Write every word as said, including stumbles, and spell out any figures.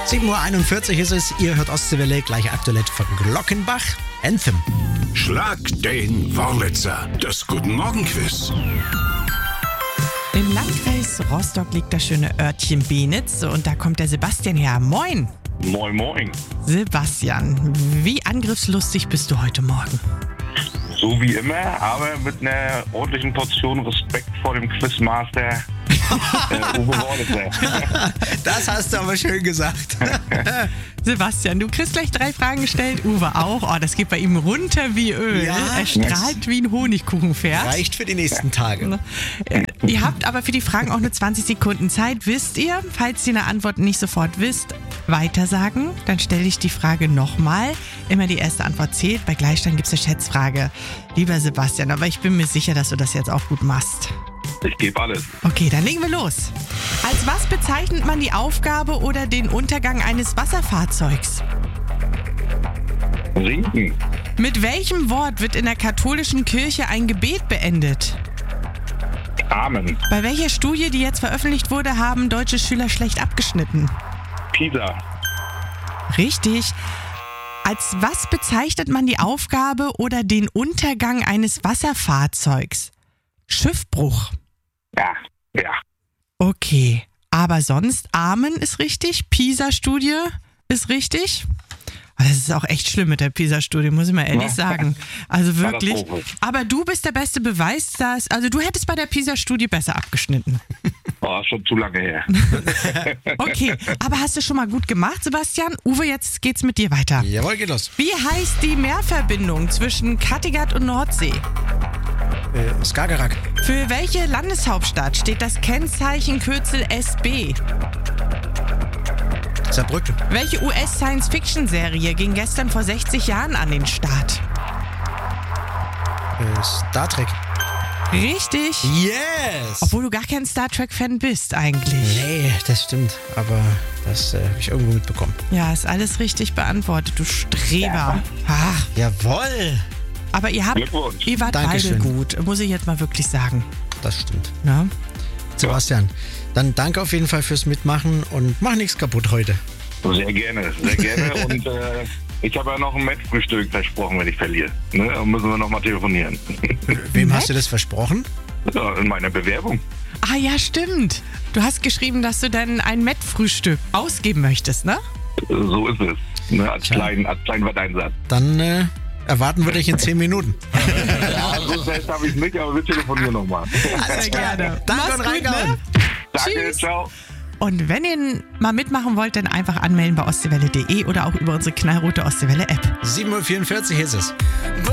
sieben Uhr einundvierzig ist es. Ihr hört Ostseewelle, gleich aktuell von Glockenbach. Anthem. Schlag den Wurlitzer. Das Guten Morgen Quiz. Im Landkreis Rostock liegt das schöne Örtchen Benitz und da kommt der Sebastian her. Moin! Moin, moin. Sebastian, wie angriffslustig bist du heute Morgen? So wie immer, aber mit einer ordentlichen Portion Respekt vor dem Quizmaster äh, Uwe Wurlitzer. Das hast du aber schön gesagt. Sebastian, du kriegst gleich drei Fragen gestellt, Uwe auch. Oh, das geht bei ihm runter wie Öl. Ja, er strahlt wie ein Honigkuchenpferd. Reicht für die nächsten Tage. Äh, Ihr habt aber für die Fragen auch nur zwanzig Sekunden Zeit. Wisst ihr, falls ihr eine Antwort nicht sofort wisst, weitersagen. Dann stelle ich die Frage nochmal. Immer die erste Antwort zählt. Bei Gleichstand gibt es eine Schätzfrage. Lieber Sebastian, aber ich bin mir sicher, dass du das jetzt auch gut machst. Ich gebe alles. Okay, dann legen wir los. Als was bezeichnet man die Aufgabe oder den Untergang eines Wasserfahrzeugs? Sinken. Mit welchem Wort wird in der katholischen Kirche ein Gebet beendet? Amen. Bei welcher Studie, die jetzt veröffentlicht wurde, haben deutsche Schüler schlecht abgeschnitten? Pisa. Richtig. Als was bezeichnet man die Aufgabe oder den Untergang eines Wasserfahrzeugs? Schiffbruch. Ja, ja. Okay, aber sonst Amen ist richtig, Pisa-Studie ist richtig. Das ist auch echt schlimm mit der Pisa-Studie, muss ich mal ehrlich sagen. Also wirklich. Aber du bist der beste Beweis, dass, also du hättest bei der Pisa-Studie besser abgeschnitten. Oh, schon zu lange her. Okay, aber hast du schon mal gut gemacht, Sebastian? Uwe, jetzt geht's mit dir weiter. Jawohl, geht los. Wie heißt die Meerverbindung zwischen Kattegat und Nordsee? Äh, Skagerrak. Für welche Landeshauptstadt steht das Kennzeichen Kürzel S B? Saarbrücken. Welche U S-Science-Fiction-Serie ging gestern vor sechzig Jahren an den Start? Äh, Star Trek. Richtig. Yes! Obwohl du gar kein Star Trek-Fan bist eigentlich. Nee, das stimmt. Aber das äh, habe ich irgendwo mitbekommen. Ja, ist alles richtig beantwortet, du Streber. Ach, Jawohl! aber ihr habt, Glückwunsch. ihr wart Dankeschön. beide gut, muss ich jetzt mal wirklich sagen. Das stimmt. Na? Sebastian, dann danke auf jeden Fall fürs Mitmachen und mach nichts kaputt heute. Sehr gerne, sehr gerne. Und äh, ich habe ja noch ein Mettfrühstück versprochen, wenn ich verliere. Ne? Dann müssen wir nochmal telefonieren. Wem Nett? hast du das versprochen? Ja, in meiner Bewerbung. Ah ja, stimmt. Du hast geschrieben, dass du dann ein Met-Frühstück ausgeben möchtest, ne? So ist es. Ne? Als, Tja. klein, als klein Verteinsatz. Dann äh, erwarten wir dich in zehn Minuten. Ja, so fest habe ich nicht, aber wir telefonieren nochmal. Sehr gerne. Danke Mach's und gut, reingehauen. ne? Danke, Tschüss. ciao. Und wenn ihr mal mitmachen wollt, dann einfach anmelden bei ostseewelle punkt de oder auch über unsere knallrote Ostseewelle App. sieben Uhr vierundvierzig ist es.